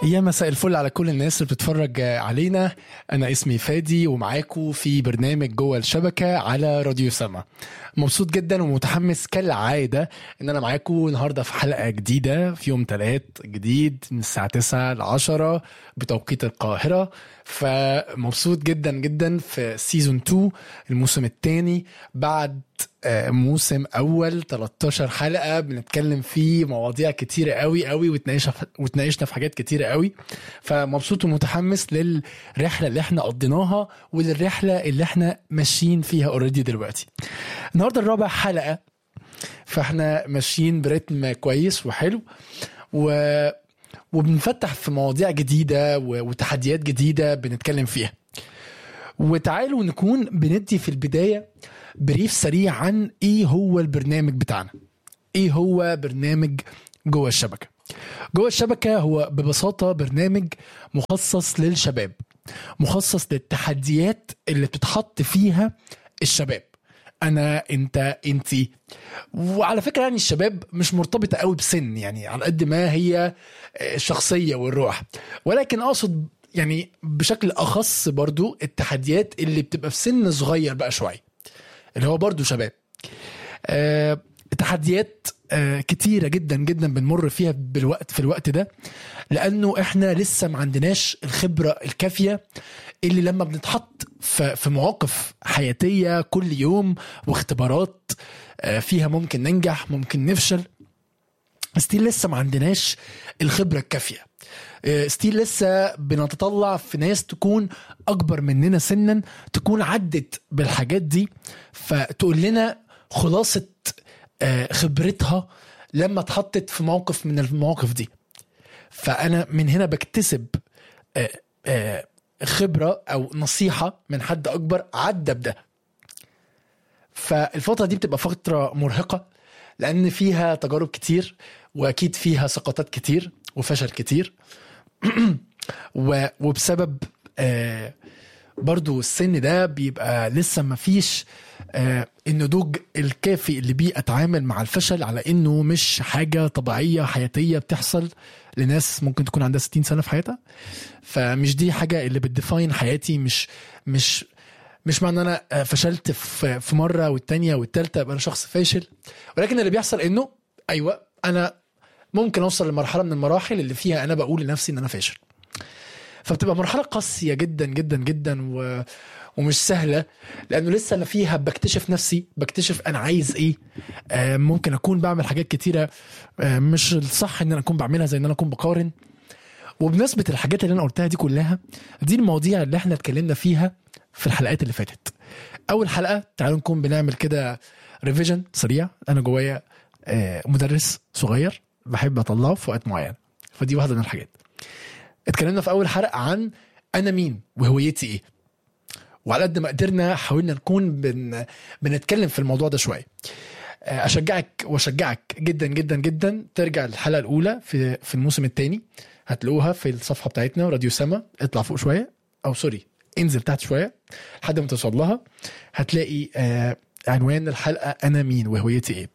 يا مساء الفل على كل الناس اللي بتتفرج علينا. أنا اسمي فادي ومعاكم في برنامج جوه الشبكة على راديو سما. مبسوط جدا ومتحمس كالعادة إن أنا معاكم النهاردة في حلقة جديدة في يوم 3 جديد من الساعة 9 ل 10 بتوقيت القاهرة. فمبسوط جدا جدا في سيزون 2 الموسم الثاني بعد موسم أول 13 حلقة بنتكلم فيه مواضيع كتيرة قوي وتناقشنا في حاجات كتيرة قوي. فمبسوط ومتحمس للرحلة اللي احنا قضيناها وللرحلة اللي احنا ماشيين فيها اوريدي دلوقتي. النهاردة الرابع حلقة، فاحنا ماشيين برتم كويس وحلو وبنفتح في مواضيع جديدة وتحديات جديدة بنتكلم فيها. وتعالوا نكون بندي في البداية بريف سريع عن ايه هو البرنامج بتاعنا. ايه هو برنامج جوه الشبكة؟ جوه الشبكة هو ببساطة برنامج مخصص للشباب، مخصص للتحديات اللي بتتحط فيها الشباب. انا انتي. وعلى فكرة يعني الشباب مش مرتبطة قوي بسن، يعني على قد ما هي الشخصية والروح، ولكن اقصد يعني بشكل اخص برضو التحديات اللي بتبقى في سن صغير بقى شوية، اللي هو برضو شباب. تحديات كتيرة جدا جدا بنمر فيها في الوقت ده، لأنه إحنا لسه ما عندناش الخبرة الكافية اللي لما بنتحط في مواقف حياتية كل يوم واختبارات فيها ممكن ننجح ممكن نفشل، ستيل لسه ما عندناش الخبرة الكافية. ستيل لسه بنتطلع في ناس تكون أكبر مننا سنا، تكون عدت بالحاجات دي، فتقول لنا خلاصة خبرتها لما اتحطت في موقف من المواقف دي. فأنا من هنا بكتسب خبرة أو نصيحة من حد أكبر عدى بده. فالفترة دي بتبقى فترة مرهقة لأن فيها تجارب كتير، وأكيد فيها سقطات كتير وفشل كتير وبسبب برضو السن ده بيبقى لسه ما فيش النضوج الكافي اللي بيه أتعامل مع الفشل على إنه مش حاجة طبيعية حياتية بتحصل لناس ممكن تكون عندها 60 سنة في حياتها. فمش دي حاجة اللي بتديفاين حياتي. مش معنى أنا فشلت في مرة والتانية والتالتة يبقى أنا شخص فاشل، ولكن اللي بيحصل إنه أيوة أنا ممكن أوصل لمرحلة من المراحل اللي فيها أنا بقول لنفسي إن أنا فاشل. فبتبقى مرحلة قاسية جدا جدا جدا ومش سهلة، لأنه لسه أنا فيها بكتشف نفسي، بكتشف أنا عايز إيه. ممكن أكون بعمل حاجات كتيرة مش الصح إن أنا أكون بعملها، زي إن أنا أكون بقارن. وبنسبة الحاجات اللي أنا قلتها دي كلها، دي المواضيع اللي احنا اتكلمنا فيها في الحلقات اللي فاتت. أول حلقة تعالوا نكون بنعمل كده ريفيجن سريع. أنا جوايا مدرس صغير بحب أطلعه في وقت معين، فدي واحدة من الحاجات. اتكلمنا في أول حلقة عن أنا مين وهويتي إيه، وعلى قد ما قدرنا حاولنا نكون بنتكلم في الموضوع ده شوية. أشجعك جدا جدا جدا ترجع الحلقة الأولى في الموسم الثاني، هتلاقوها في الصفحة بتاعتنا راديو سما. اطلع فوق شوية أو سوري انزل تحت شوية لحد ما توصل لها، هتلاقي عنوان الحلقة أنا مين وهويتي إيه.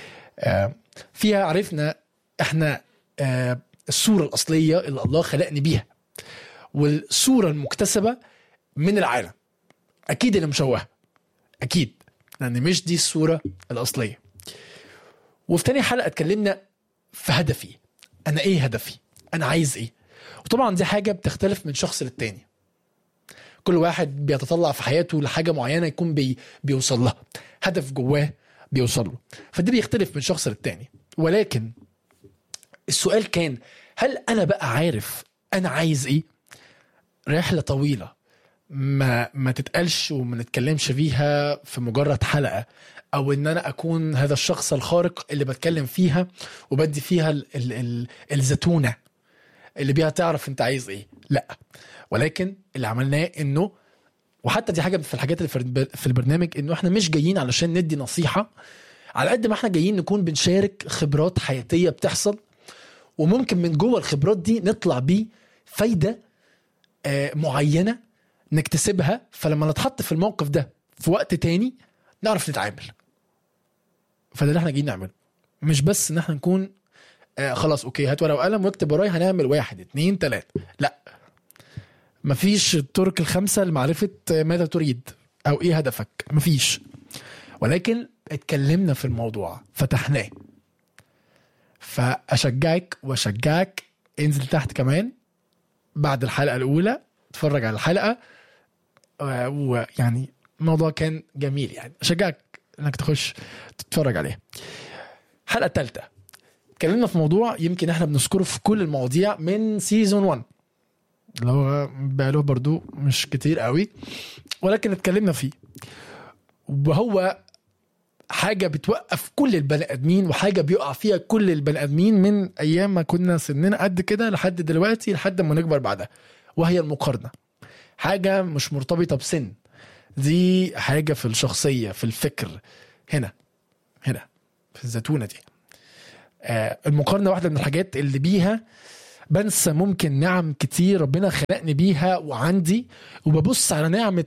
فيها عرفنا احنا الصورة الأصلية اللي الله خلقني بيها، والصورة المكتسبة من العالم أكيد اللي مشوهة، أكيد لأن مش دي الصورة الأصلية. وفي تاني حلقة اتكلمنا في هدفي. أنا إيه هدفي؟ أنا عايز إيه؟ وطبعا دي حاجة بتختلف من شخص للتاني. كل واحد بيتطلع في حياته لحاجة معينة يكون بيوصل لها، هدف جواه بيوصل له، فده بيختلف من شخص للتاني. ولكن السؤال كان هل أنا بقى عارف أنا عايز إيه؟ رحلة طويلة ما تتقالش وما نتكلمش فيها في مجرد حلقة، أو إن أنا أكون هذا الشخص الخارق اللي بتكلم فيها وبدي فيها الزتونة اللي بيها تعرف أنت عايز إيه. لأ، ولكن اللي عملناه إنه، وحتى دي حاجة في الحاجات اللي في البرنامج، إنه إحنا مش جايين علشان ندي نصيحة على قد ما إحنا جايين نكون بنشارك خبرات حياتية بتحصل، وممكن من جوه الخبرات دي نطلع بيه فايدة معينة نكتسبها، فلما نتحط في الموقف ده في وقت تاني نعرف نتعامل. فده اللي احنا جايين نعمله، مش بس ان احنا نكون خلاص اوكي هات ورقه وقلم واكتب وراي هنعمل 1 2 3. لا، مفيش الطرق الخمسه لمعرفه ماذا تريد او ايه هدفك، مفيش. ولكن اتكلمنا في الموضوع، فتحناه. فاشجعك واشجعك انزل تحت كمان بعد الحلقه الاولى، اتفرج على الحلقه، ويعني الموضوع كان جميل. يعني اشجعك انك تخش تتفرج عليه. الحلقه الثالثه اتكلمنا في موضوع يمكن احنا بنذكره في كل المواضيع من سيزون 1، اللي هو بقاله برضو مش كتير قوي، ولكن اتكلمنا فيه. وهو حاجة بتوقف كل البني ادمين، وحاجة بيقع فيها كل البني ادمين من ايام ما كنا سننا قد كده لحد دلوقتي، لحد ما نكبر بعدها، وهي المقارنة. حاجة مش مرتبطة بسن، دي حاجة في الشخصية، في الفكر، هنا في الزتونة دي. المقارنة واحدة من الحاجات اللي بيها بنسى ممكن نعم كتير ربنا خلقني بيها وعندي، وببص على نعمة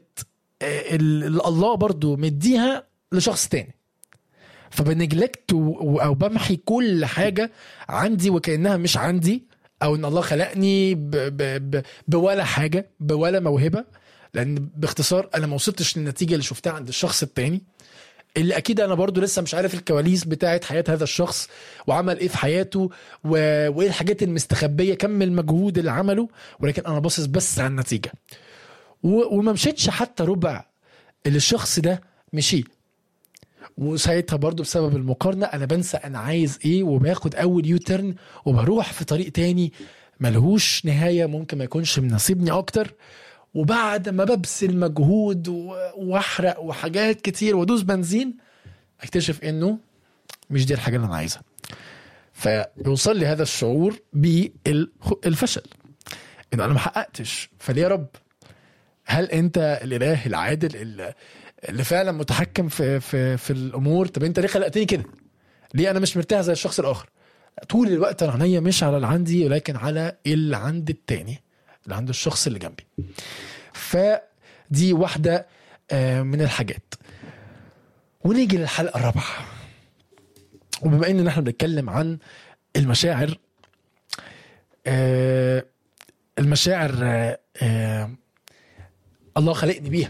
الله برضو مديها لشخص تاني، فبنجلكت او بمحي كل حاجة عندي وكأنها مش عندي، او ان الله خلقني بولا حاجة، بولا موهبة. لان باختصار انا ما وصلتش للنتيجة اللي شفتها عند الشخص التاني، اللي اكيد انا برضو لسه مش عارف الكواليس بتاعت حياة هذا الشخص وعمل ايه في حياته وايه الحاجات المستخبية، كم المجهود اللي عمله. ولكن انا باصص بس على النتيجة، وما مشيتش حتى ربع اللي الشخص ده مشي. وساعتها برضو بسبب المقارنة انا بنسى انا عايز ايه، وباخد اول يوترن وبروح في طريق تاني ملهوش نهاية، ممكن ما يكونش مناسبني اكتر. وبعد ما ببذل مجهود واحرق وحاجات كتير وادوس بنزين، اكتشف انه مش دي الحاجة اللي انا عايزها. فيوصل لي هذا الشعور بالفشل، ان انا ما حققتش. فليه يا رب؟ هل انت الاله العادل اللي فعلا متحكم في الامور؟ طب انت ليه خلقتني كده؟ ليه انا مش مرتاح زي الشخص الاخر؟ طول الوقت انا عينيا مش على اللي عندي، ولكن على اللي عند التاني، اللي عند الشخص اللي جنبي. فدي واحدة من الحاجات. ونيجي للحلقة الرابعة، وبما ان احنا بنتكلم عن المشاعر، المشاعر الله خلقني بيها.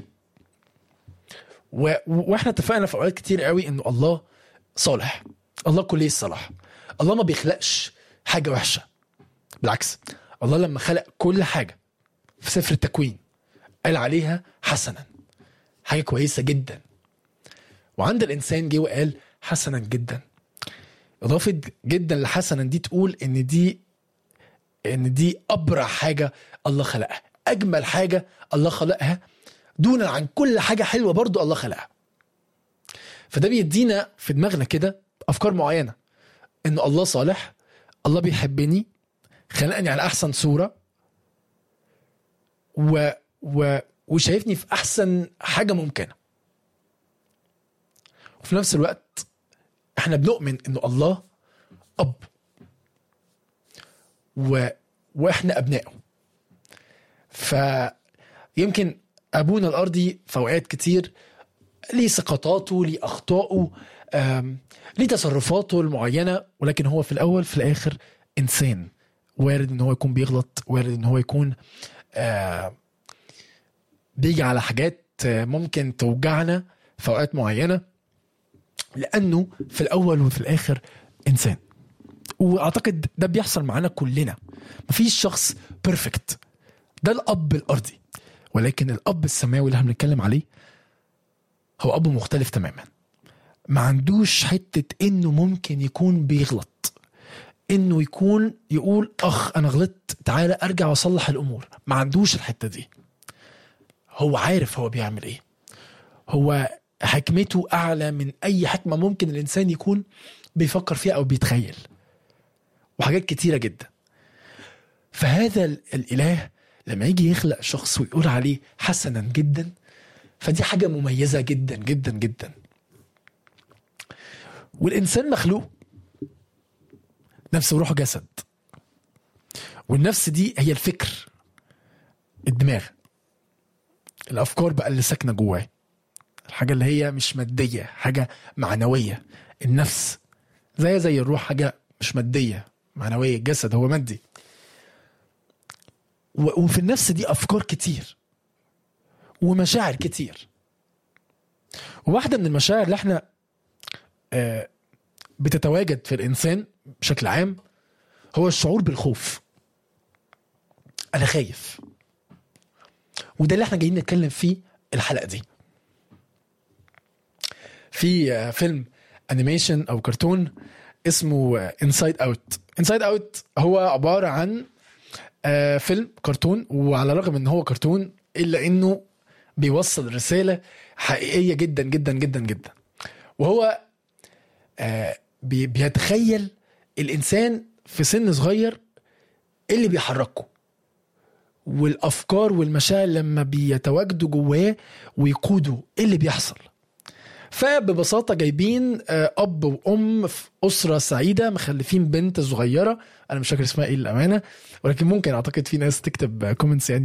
واحنا اتفقنا في اوقات كتير قوي انه الله صالح، الله كليه الصلاح، الله ما بيخلقش حاجة وحشة. بالعكس، الله لما خلق كل حاجة في سفر التكوين قال عليها حسنا، حاجة كويسة جدا. وعند الإنسان جه وقال حسنا جدا. إضافة جدا لحسنا دي تقول إن دي أبرع حاجة الله خلقها، أجمل حاجة الله خلقها، دونا عن كل حاجة حلوة برضو الله خلقها. فده بيدينا في دماغنا كده أفكار معينة، إن الله صالح، الله بيحبني، خلقني على أحسن صورة، وشايفني في أحسن حاجة ممكنة. وفي نفس الوقت احنا بنؤمن إنه الله أب، واحنا أبنائه. فيمكن أبونا الأرضي في أوقات كتير ليه سقطاته، ليه أخطاؤه، ليه تصرفاته المعينة، ولكن هو في الأول في الآخر إنسان، وارد إن هو يكون بيغلط، وارد إن هو يكون بيجي على حاجات ممكن توجعنا في أوقات معينة، لأنه في الأول وفي الآخر إنسان. وأعتقد ده بيحصل معنا كلنا، مفيش شخص بيرفكت. ده الأب الأرضي، ولكن الأب السماوي اللي هنتكلم عليه هو أب مختلف تماما. ما عندوش حتة إنه ممكن يكون بيغلط، إنه يقول أنا غلطت، تعالى أرجع وأصلح الأمور. ما عندوش الحتة دي. هو عارف هو بيعمل إيه، هو حكمته أعلى من أي حكمة ممكن الإنسان يكون بيفكر فيها أو بيتخيل، وحاجات كتيرة جدا. فهذا الإله لما يجي يخلق شخص ويقول عليه حسنا جدا، فدي حاجة مميزة جدا جدا جدا. والإنسان مخلوق نفس وروح جسد، والنفس دي هي الفكر، الدماغ، الأفكار بقى اللي ساكنة جواه، الحاجة اللي هي مش مادية، حاجة معنوية. النفس زي الروح، حاجة مش مادية، معنوية، الجسد هو مادي. وفي النفس دي أفكار كتير ومشاعر كتير. وواحدة من المشاعر اللي احنا بتتواجد في الإنسان بشكل عام هو الشعور بالخوف. أنا خايف، وده اللي احنا جايين نتكلم فيه الحلقة دي. في فيلم انيميشن او كرتون اسمه انسايد اوت. انسايد اوت هو عبارة عن فيلم كرتون، وعلى الرغم ان هو كرتون الا انه بيوصل رسالة حقيقية جدا جدا جدا جدا. وهو بيتخيل الانسان في سن صغير اللي بيحركه، والافكار والمشاعر لما بيتواجدوا جواه ويقودوا اللي بيحصل. فببساطة جايبين أب وأم في أسرة سعيدة مخلفين بنت صغيرة، أنا مش فاكر اسمها إيه الأمانة، ولكن ممكن أعتقد في ناس تكتب كومنتس يعني